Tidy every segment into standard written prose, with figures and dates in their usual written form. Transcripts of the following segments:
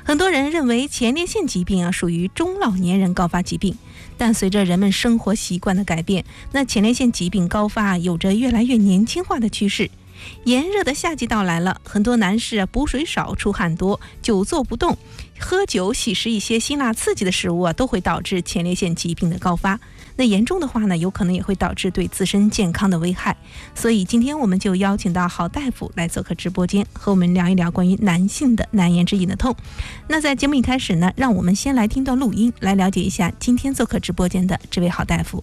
很多人认为前列腺疾病属于中老年人高发疾病，但随着人们生活习惯的改变，那前列腺疾病高发有着越来越年轻化的趋势。炎热的夏季到来了，很多男士补水少、出汗多、久坐不动、喝酒、喜食一些辛辣刺激的食物都会导致前列腺疾病的高发。那严重的话呢，有可能也会导致对自身健康的危害。所以今天我们就邀请到郝大夫来做客直播间，和我们聊一聊关于男性的难言之隐的痛。那在节目一开始呢，让我们先来听段录音，来了解一下今天做客直播间的这位郝大夫。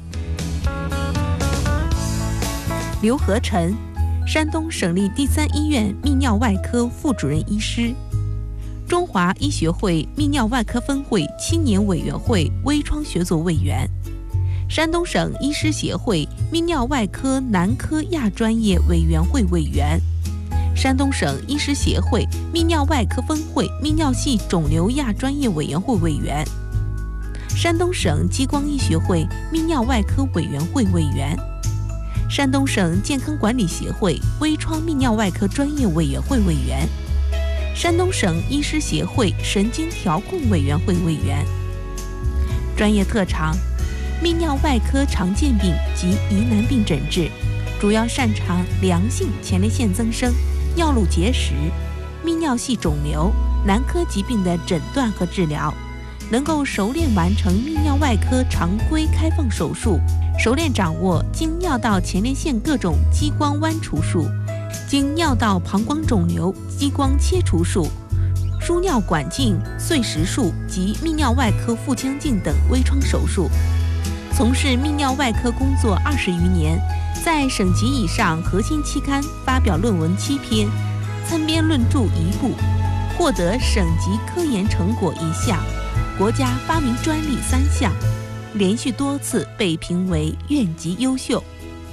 刘和成，山东省立第3医院泌尿外科副主任医师，中华医学会泌尿外科分会青年委员会微创学组委员，山东省医师协会泌尿外科男科亚专业委员会委员，山东省医师协会泌尿外科分会泌尿系肿瘤亚专业委员会委员，山东省激光医学会泌尿外科委员会委员，山东省健康管理协会微创泌尿外科专业委员会委员，山东省医师协会神经调控委员会委员。专业特长：泌尿外科常见病及疑难病诊治，主要擅长良性前列腺增生、尿路结石、泌尿系肿瘤、男科疾病的诊断和治疗，能够熟练完成泌尿外科常规开放手术，熟练掌握经尿道前列腺各种激光剜除术、经尿道膀胱肿瘤激光切除术、输尿管镜碎石术及泌尿外科腹腔镜等微创手术，从事泌尿外科工作20余年，在省级以上核心期刊发表论文7篇，参编论著1部，获得省级科研成果1项，国家发明专利3项，连续多次被评为院级优秀。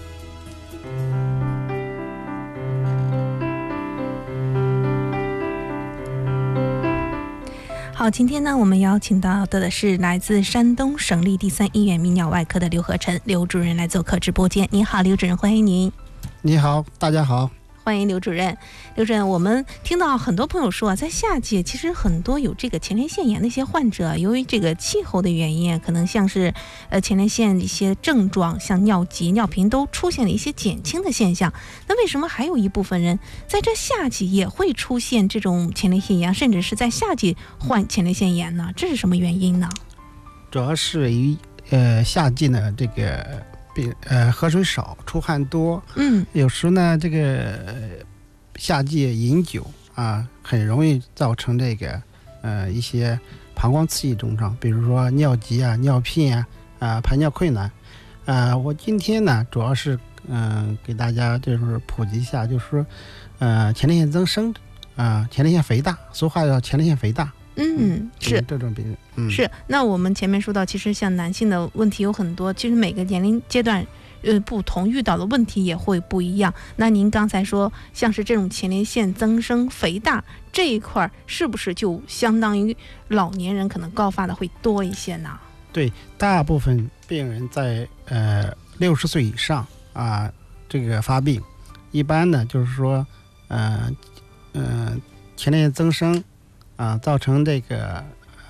好，今天呢，我们邀请到的是来自山东省立第3医院泌尿外科的刘和成刘主任来做客直播间。你好，刘主任，欢迎您。 你好，大家好。 欢迎刘主任。刘主任，我们听到很多朋友说在夏季其实很多有这个前列腺炎的一些患者，由于这个气候的原因，可能像是前列腺一些症状，像尿急、尿频都出现了一些减轻的现象。那为什么还有一部分人在这夏季也会出现这种前列腺炎，甚至是在夏季患前列腺炎呢？这是什么原因呢？ 主要是于夏季呢，这个喝水少、出汗多，有时呢这个夏季饮酒很容易造成这个一些膀胱刺激症状，比如说尿急尿频排尿困难。我今天呢主要是给大家就是普及一下，就是说前列腺增生前列腺肥大，俗话叫前列腺肥大。是这种病。 是。那我们前面说到，其实像男性的问题有很多，其实每个年龄阶段不同，遇到的问题也会不一样。那您刚才说像是这种前列腺增生肥大这一块，是不是就相当于老年人可能高发的会多一些呢？ 对，大部分病人在60岁以上这个发病，一般呢就是说前列腺增生造成这个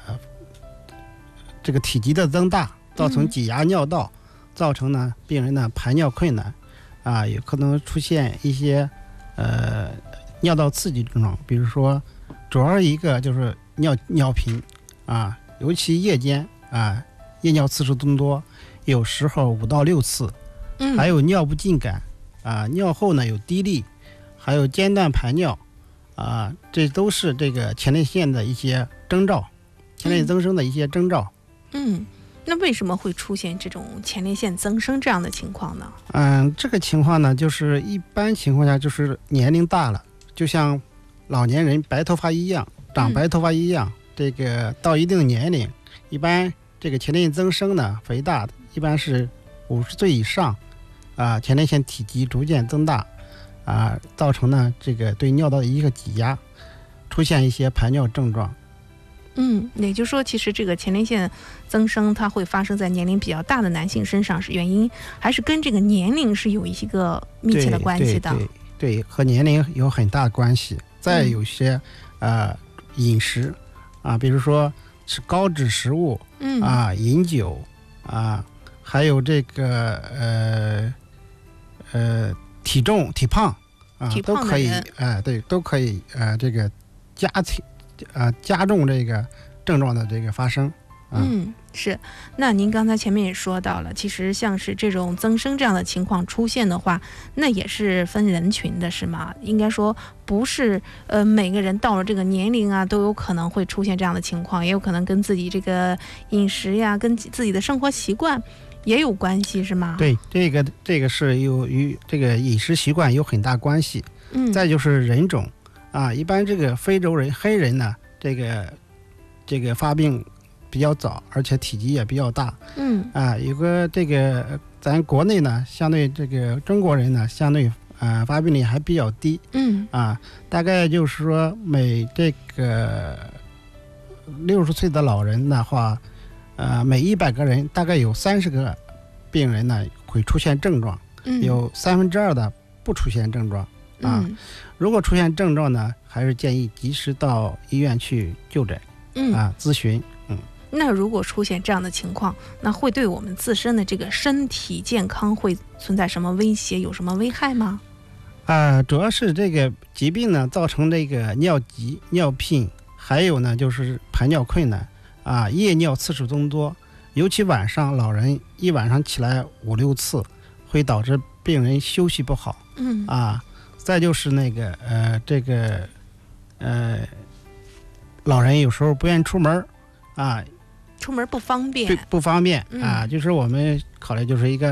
体积的增大，造成挤压尿道，造成呢病人呢排尿困难有可能出现一些尿道刺激症状，比如说主要一个就是尿频尤其夜间夜尿次数增多，有时候5到6次，还有尿不尽感尿后呢有滴沥，还有间断排尿这都是这个前列腺的一些征兆，前列腺增生的一些征兆。 那为什么会出现这种前列腺增生这样的情况呢？ 这个情况呢，就是一般情况下就是年龄大了，就像老年人白头发一样，长白头发一样，这个到一定年龄，一般这个前列腺增生呢，肥大的一般是50岁以上前列腺体积逐渐增大造成呢这个对尿道的一个挤压，出现一些排尿症状。 也就是说，其实这个前列腺增生它会发生在年龄比较大的男性身上，是原因还是跟这个年龄是有一个密切的关系的？ 对，和年龄有很大关系。再有些饮食比如说吃高脂食物饮酒还有这个体胖都可以对，都可以这个加重这个症状的这个发生。 是。那您刚才前面也说到了，其实像是这种增生这样的情况出现的话，那也是分人群的，是吗？应该说不是每个人到了这个年龄都有可能会出现这样的情况，也有可能跟自己这个饮食呀，跟自己的生活习惯也有关系，是吗？ 对，这个是与这个饮食习惯有很大关系。再就是人种一般这个非洲人、黑人呢，这个发病比较早，而且体积也比较大。有个这个咱国内呢，相对这个中国人呢，相对发病率还比较低。大概就是说每这个60岁的老人的话，每100个人大概有30个病人呢会出现症状，有2/3的不出现症状。如果出现症状呢，还是建议及时到医院去就诊咨询。 那如果出现这样的情况，那会对我们自身的这个身体健康会存在什么威胁，有什么危害吗？ 主要是这个疾病呢造成这个尿急、尿频，还有呢就是排尿困难夜尿次数增多，尤其晚上，老人一晚上起来5、6次，会导致病人休息不好。再就是那个这个老人有时候不愿意出门出门不方便。 对，不方便就是我们考虑就是一个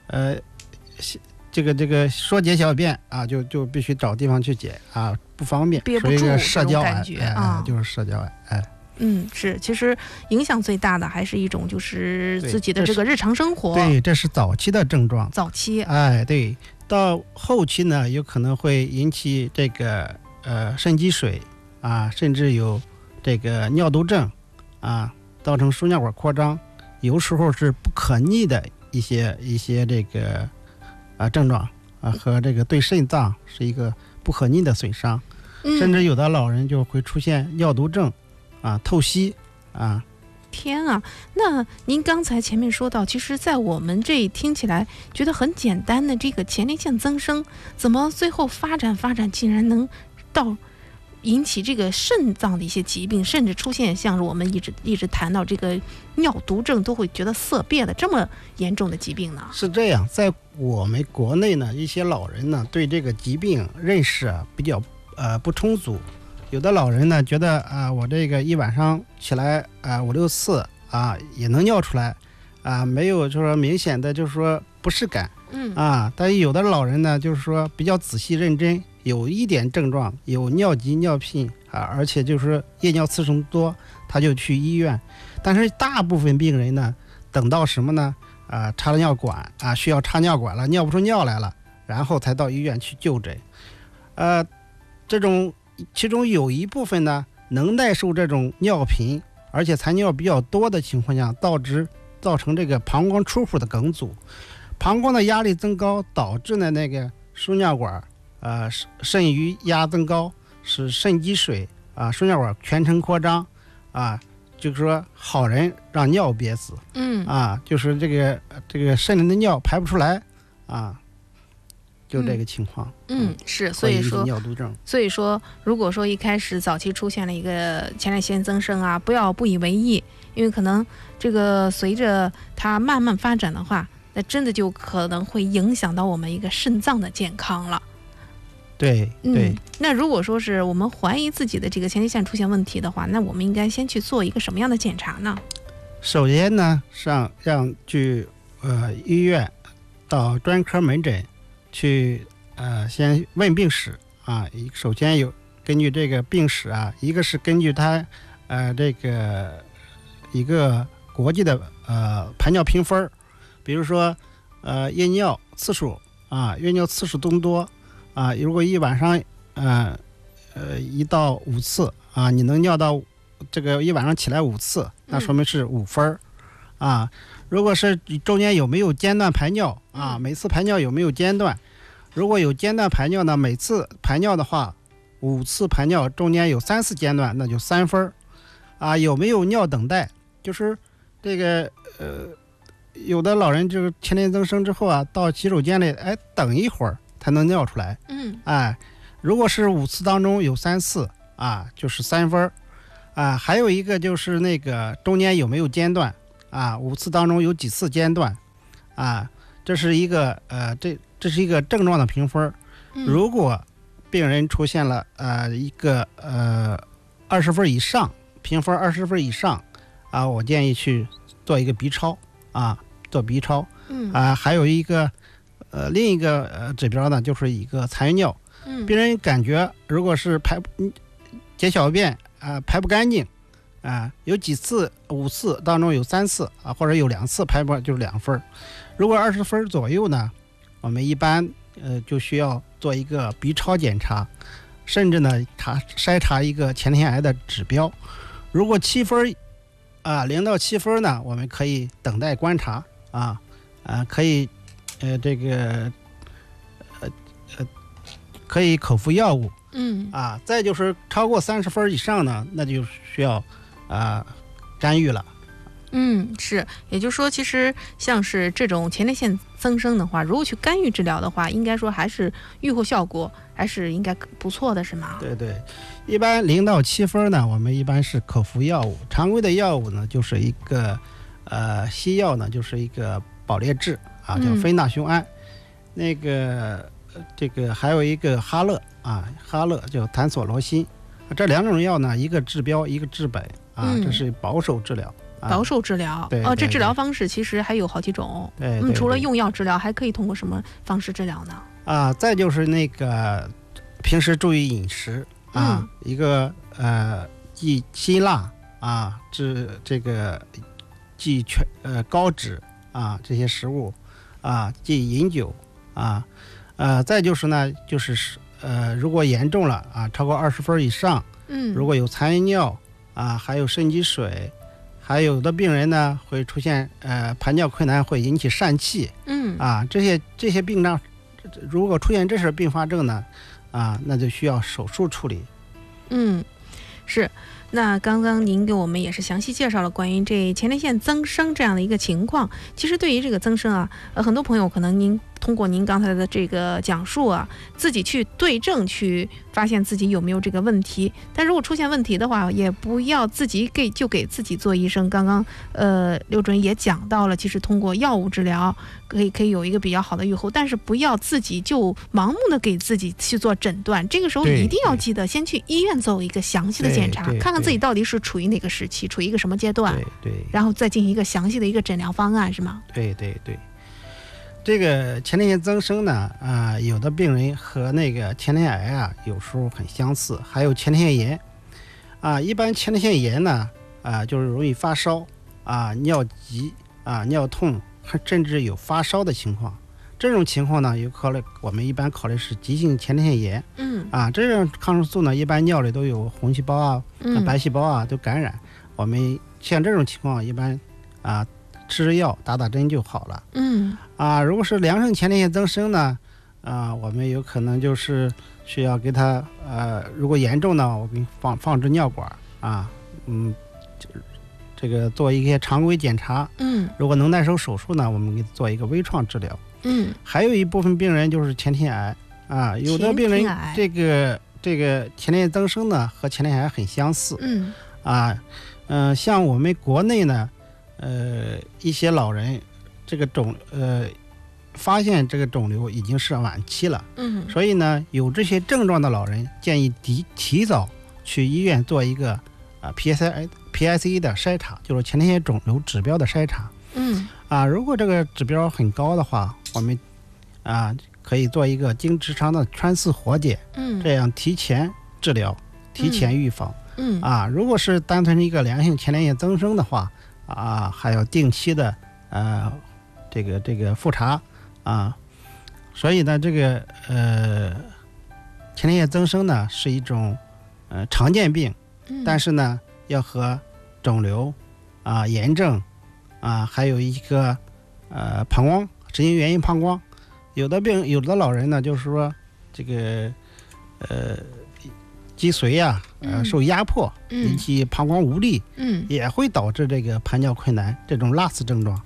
这个说解小便就必须找地方去解不方便， 憋不住一个社交感觉就是社交是，其实影响最大的还是一种就是自己的这个日常生活。 对，这是早期的症状。 早期对，到后期呢，有可能会引起这个肾积水甚至有这个尿毒症造成输尿管扩张，有时候是不可逆的一些这个症状和这个对肾脏是一个不可逆的损伤，甚至有的老人就会出现尿毒症透析天啊！那您刚才前面说到，其实在我们这听起来觉得很简单的这个前列腺增生，怎么最后发展竟然能到引起这个肾脏的一些疾病，甚至出现像是我们一直谈到这个尿毒症都会觉得色变的这么严重的疾病呢？ 是这样，在我们国内呢，一些老人呢对这个疾病认识比较不充足，有的老人呢觉得我这个一晚上起来5、6次也能尿出来没有就是说明显的就是说不适感但是有的老人呢就是说比较仔细认真，有一点症状，有尿急尿频而且就是说夜尿次数多，他就去医院。但是大部分病人呢，等到什么呢插了尿管需要插尿管了，尿不出尿来了，然后才到医院去就诊。这种其中有一部分呢能耐受这种尿频，而且残尿比较多的情况下，造成这个膀胱出口的梗阻，膀胱的压力增高，导致呢那个输尿管肾盂压增高，使肾积水输尿管全程扩张就是说好人让尿憋死就是这个肾里的尿排不出来就这个情况是，所以说尿毒症。 所以说如果说一开始早期出现了一个前列腺增生不以为意，因为可能这个随着它慢慢发展的话，那真的就可能会影响到我们一个肾脏的健康了。 对， 那如果说是我们怀疑自己的这个前列腺出现问题的话，那我们应该先去做一个什么样的检查呢？ 首先呢，让去医院到专科门诊去先问病史首先有根据这个病史一个是根据他这个一个国际的排尿评分，比如说夜尿次数夜尿次数增多如果一晚上1到5次你能尿到这个一晚上起来5次，那说明是5分如果是中间有没有间断排尿每次排尿有没有间断，如果有间断排尿呢，每次排尿的话5次排尿中间有3次间断，那就3分有没有尿等待？就是这个有的老人就是前列腺增生之后啊，到洗手间里等一会儿才能尿出来。如果是5次当中有3次就是3分还有一个就是那个中间有没有间断5次当中有几次间断这是一个这是一个症状的评分。如果病人出现了一个20分以上，评分20分以上我建议去做一个 B 超做 B 超。还有一个另一个指标呢，就是一个残余尿。病人感觉如果是解小便排不干净有几次5次当中有3次或者有2次排不就是2分。如果20分左右呢，我们一般就需要做一个 B 超检查，甚至呢筛查一个前列腺癌的指标。如果7分0到7分呢，我们可以等待观察可以可以口服药物。再就是超过30分以上呢，那就需要干预了。 是，也就是说，其实像是这种前列腺增生的话，如果去干预治疗的话，应该说还是预后效果还是应该不错的，是吗？ 对对，一般0到7分呢，我们一般是口服药物。常规的药物呢，就是一个西药呢，就是一个保列治叫非那雄胺。那个这个还有一个哈乐叫坦索罗辛。这2种药呢，一个治标，一个治本这是保守治疗。 保守治疗对这治疗方式其实还有好几种。 对除了用药治疗，还可以通过什么方式治疗呢？ 再就是那个平时注意饮食一个忌辛辣治这个忌高脂这些食物忌饮酒再就是呢就是如果严重了超过20分以上，如果有残余尿还有肾积水，还有的病人呢会出现排尿困难，会引起疝气。这些病症，如果出现这些并发症呢那就需要手术处理。 是。那刚刚您给我们也是详细介绍了关于这前列腺增生这样的一个情况。其实对于这个增生很多朋友可能您通过您刚才的这个讲述自己去对症，去发现自己有没有这个问题。但如果出现问题的话，也不要自己给自己做医生。刚刚刘主任也讲到了，其实通过药物治疗可以有一个比较好的预后，但是不要自己就盲目的给自己去做诊断。这个时候一定要记得先去医院做一个详细的检查，看看自己到底是处于哪个时期，处于一个什么阶段，然后再进行一个详细的一个诊疗方案，是吗？ 对。这个前列腺增生呢有的病人和那个前列腺癌有时候很相似，还有前列腺炎一般前列腺炎呢就是容易发烧尿急尿痛，甚至有发烧的情况。这种情况呢我们一般考虑是急性前列腺炎。这种抗生素呢一般尿里都有红细胞白细胞都感染。我们像这种情况一般吃着药打针就好了。如果是良性前列腺增生呢我们有可能就是需要给他如果严重呢，我给你放置尿管这个做一些常规检查。如果能耐受手术呢，我们给做一个微创治疗。还有一部分病人就是前列腺癌有的病人这个前列腺增生呢和前列腺癌很相似。像我们国内呢一些老人这个发现这个肿瘤已经是晚期了。所以呢有这些症状的老人建议提早去医院做一个PSA 的筛查，就是前列腺肿瘤指标的筛查。如果这个指标很高的话，我们可以做一个经直肠的穿刺活检。这样提前治疗，提前预防。如果是单纯一个良性前列腺增生的话还要定期的这个复查所以呢这个前列腺增生呢是一种常见病。但是呢要和肿瘤炎症还有一个膀胱神经原因膀胱，有的老人呢就是说这个脊髓啊，受压迫，引起膀胱无力，也会导致这个排尿困难这种拉丝症状。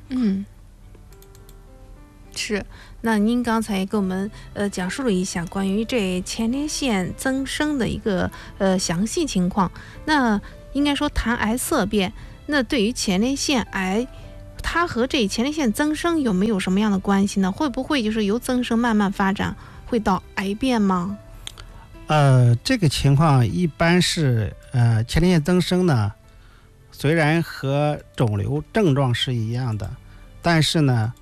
是。那您刚才也给我们讲述了一下关于这前列腺增生的一个详细情况。那应该说谈癌色变，那对于前列腺癌，它和这前列腺增生有没有什么样的关系呢？会不会就是由增生慢慢发展，会到癌变吗？ 这个情况一般是前列腺增生呢，虽然和肿瘤症状是一样的，但是呢，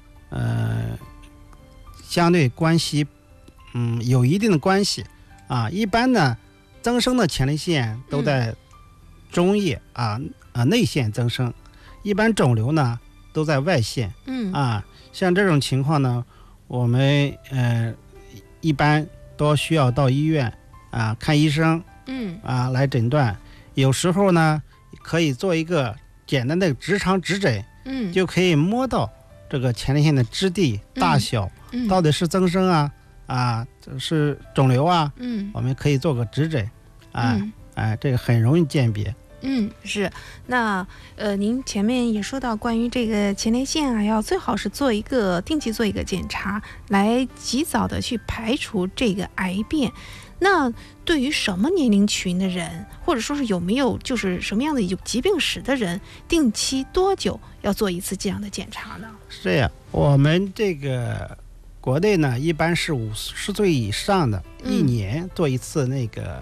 相对关系，有一定的关系啊。一般呢，增生的前列腺都在中叶内腺增生，一般肿瘤呢都在外腺。像这种情况呢，我们一般都需要到医院看医生，来诊断。有时候呢，可以做一个简单的直肠指诊，就可以摸到这个前列腺的质地大小，到底是增生是肿瘤我们可以做个指诊，这个很容易鉴别。 是。那您前面也说到关于这个前列腺要最好是定期做一个检查，来及早的去排除这个癌变。那对于什么年龄群的人，或者说是有没有就是什么样的有疾病史的人，定期多久要做一次这样的检查呢？ 是这样，我们这个国内呢，一般是50岁以上的，一年做一次那个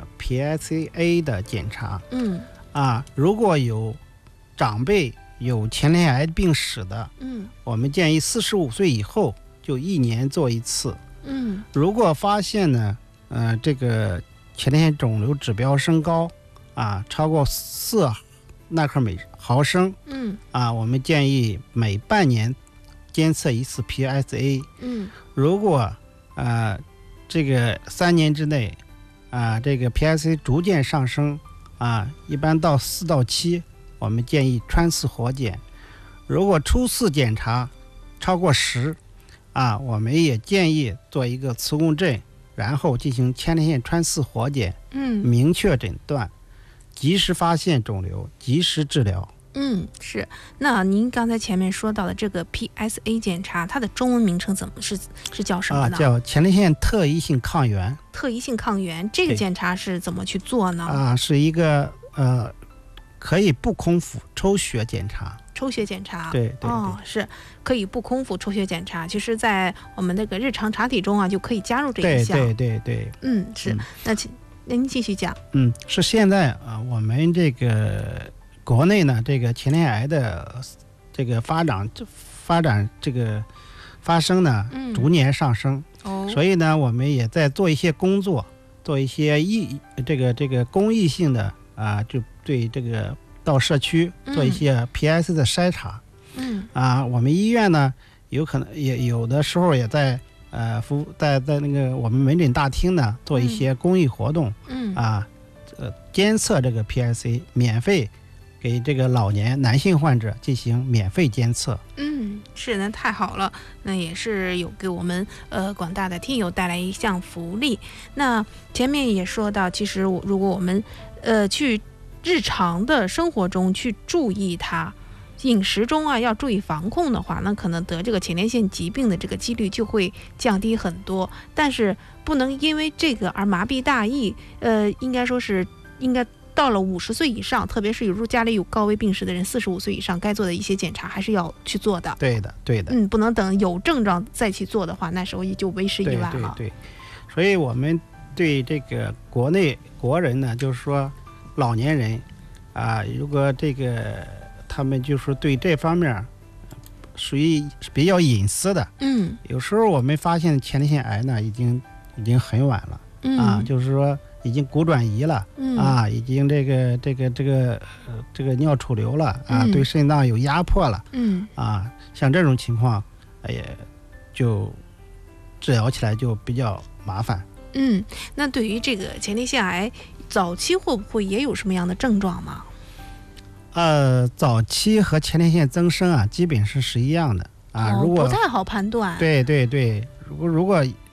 PSA 的检查。如果有长辈有前列腺癌病史的，我们建议45岁以后就一年做一次。如果发现呢，这个前列腺肿瘤指标升高，超过4纳克每毫升，我们建议每半年监测一次 PSA。如果这个3年之内，这个 PSA 逐渐上升，一般到4到7，我们建议穿刺活检。如果初次检查超过10，我们也建议做一个磁共振，然后进行前列腺穿刺活检，明确诊断，及时发现肿瘤，及时治疗。 是。那您刚才前面说到的这个 PSA 检查，它的中文名称是叫什么呢？ 叫前列腺特异性抗原。 特异性抗原，这个检查是怎么去做呢？ 是一个可以不空腹抽血检查。 抽血检查， 对， 是可以不空腹抽血检查。其实，在我们那个日常查体中就可以加入这一项。对。是。那您继续讲。 是现在我们这个国内呢，这个前列腺癌的这个发展这个发生呢，逐年上升。所以呢，我们也在做一些工作，做一些这个公益性的就对这个到社区做一些 PSA 的筛查。我们医院呢，有可能也有的时候也在在那个我们门诊大厅呢做一些公益活动。监测这个 PSA， 免费给这个老年男性患者进行免费监测。 是，那太好了，那也是有给我们广大的听友带来一项福利。那前面也说到，其实如果我们去日常的生活中去注意它，饮食中要注意防控的话，那可能得这个前列腺疾病的这个几率就会降低很多。但是不能因为这个而麻痹大意，应该说是应该到了50岁以上，特别是如家里有高危病史的人，45岁以上该做的一些检查还是要去做的。 对的。 不能等有症状再去做的话，那时候也就为时已晚了。 对。所以我们对这个国人呢，就是说老年人如果这个他们就是对这方面属于比较隐私的，有时候我们发现前列腺癌呢已经很晚了，就是说已经骨转移了，已经这个尿储留了，对肾脏有压迫了，像这种情况，也就治疗起来就比较麻烦。 那对于这个前列腺癌早期会不会也有什么样的症状吗？ 早期和前列腺增生基本是一样的如果不太好判断。 对，如果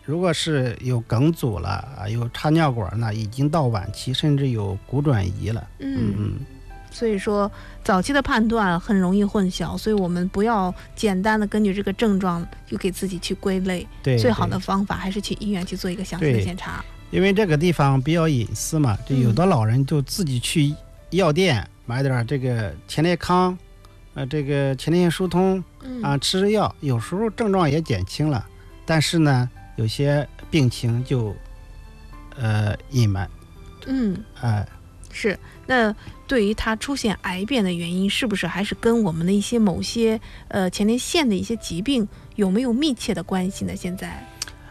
如果是有梗阻了啊，有插尿管呢，已经到晚期，甚至有骨转移了。 所以说早期的判断很容易混淆，所以我们不要简单的根据这个症状就给自己去归类。 对， 最好的方法还是去医院去做一个详细的检查。 因为这个地方比较隐私嘛，这有的老人就自己去药店买点这个前列康，这个前列腺疏通啊，吃着药，有时候症状也减轻了，但是呢，有些病情就隐瞒。 是。那对于它出现癌变的原因，是不是还是跟我们的一些某些前列腺的一些疾病有没有密切的关系呢？现在，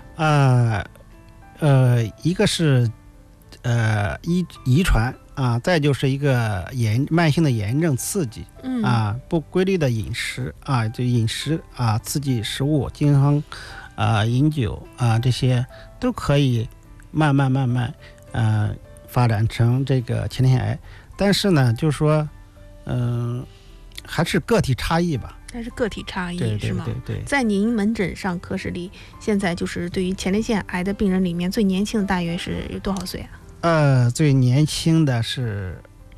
一个是遗传啊，再就是一个慢性的炎症刺激，不规律的饮食啊，就饮食啊，刺激食物，经常饮酒啊，这些都可以慢慢发展成这个前列腺癌。但是呢，就是说，还是个体差异吧。 但是个体差异， 对是吗？ 对。在您门诊上科室里，现在就是对于前列腺癌的病人里面，最年轻的大约是有多少岁啊？ 最年轻的是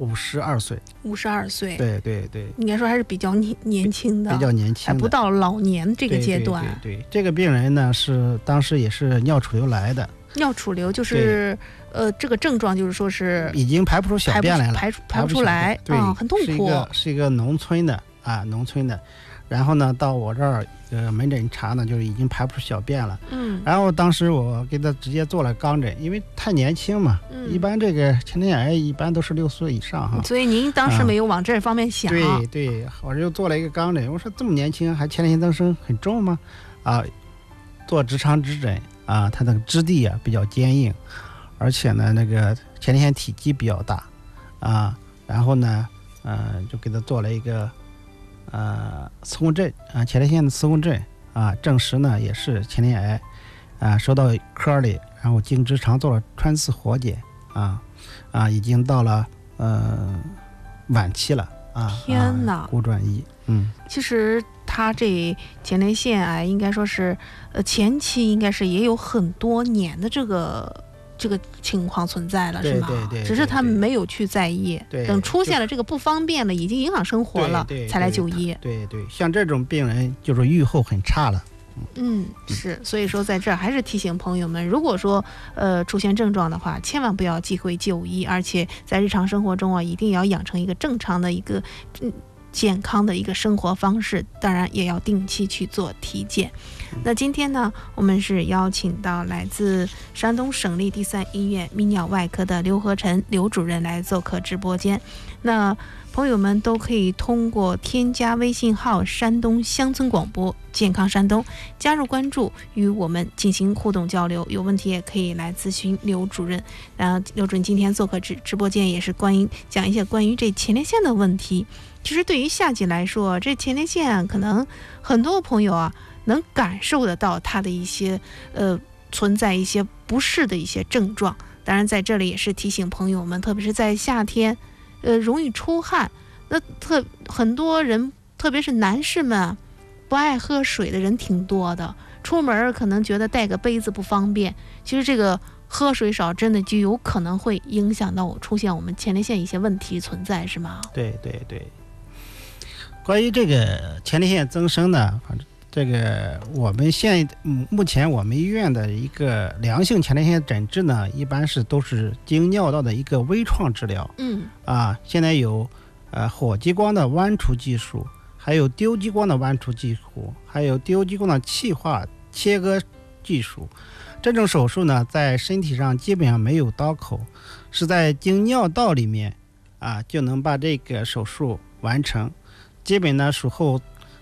52岁。 52岁， 对， 应该说还是比较年轻的， 比较年轻的， 还不到老年这个阶段。 对，这个病人呢是当时也是尿储留来的。 尿储留就是这个症状就是说是已经排不出小便来了， 排不出来， 对， 很痛苦。 是一个农村的，然后呢到我这儿门诊查呢，就是已经排不出小便了。然后当时我给他直接做了肛诊，因为太年轻嘛，一般这个前列腺癌一般都是60岁以上哈。 所以您当时没有往这方面想。 对，我就做了一个肛诊，我说这么年轻还前列腺增生很重吗？做直肠指诊啊，它那个质地啊比较坚硬，而且呢那个前列腺体积比较大啊，然后呢就给他做了一个磁共振啊，前列腺的磁共振啊，证实呢也是前列腺癌啊，收到科里，然后经直肠做了穿刺活检已经到了晚期了啊。 天哪， 骨转移。 其实他这前列腺癌应该说是前期应该是也有很多年的这个情况存在了，是吗？ 对， 只是他们没有去在意，等出现了这个不方便了，已经影响生活了，才来就医。 对，像这种病人就是预后很差了。 是，所以说在这儿还是提醒朋友们，如果说出现症状的话，千万不要忌讳就医，而且在日常生活中一定要养成一个正常的一个健康的一个生活方式，当然也要定期去做体检。那今天呢，我们是邀请到来自山东省立第3医院泌尿外科的刘和辰刘主任来做客直播间。那朋友们都可以通过添加微信号山东乡村广播健康山东，加入关注，与我们进行互动交流，有问题也可以来咨询刘主任。然后刘主任今天做客直播间也是讲一些关于这前列腺的问题。其实对于夏季来说，这前列腺可能很多朋友能感受得到它的一些存在一些不适的一些症状。当然在这里也是提醒朋友们，特别是在夏天容易出汗，那很多人特别是男士们不爱喝水的人挺多的，出门可能觉得带个杯子不方便，其实这个喝水少真的就有可能会影响到出现我们前列腺一些问题存在，是吗？ 对。关于这个前列腺增生呢，反正这个我们目前我们医院的一个良性前列腺诊治呢，一般都是经尿道的一个微创治疗。现在有火激光的剜除技术，还有丢激光的剜除技术，还有丢激光的气化切割技术。这种手术呢，在身体上基本上没有刀口，是在经尿道里面就能把这个手术完成。基本呢术后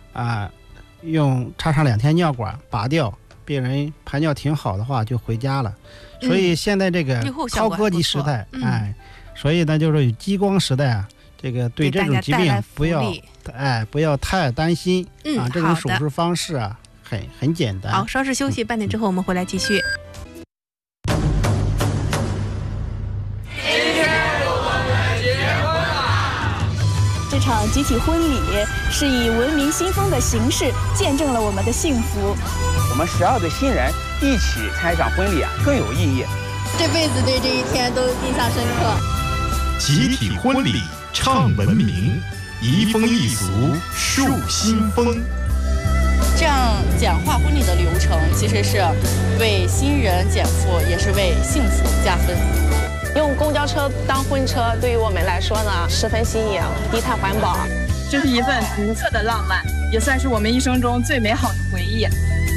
插上2天尿管拔掉，病人排尿挺好的话就回家了。所以现在这个高科技时代，所以呢就是有激光时代这个对这种疾病不要太担心这种手术方式很简单。 好，稍事休息，半点之后我们回来继续。 这场集体婚礼是以文明新风的形式见证了我们的幸福。 我们12对新人一起参与一场婚礼啊，更有意义。 这辈子对这一天都印象深刻。 集体婚礼唱文明，移风易俗树新风。 这样简化婚礼的流程，其实是为新人减负，也是为幸福加分。 用公交车当婚车，对于我们来说呢，十分新颖，低碳环保。 这是一份独特的浪漫，也算是我们一生中最美好的回忆。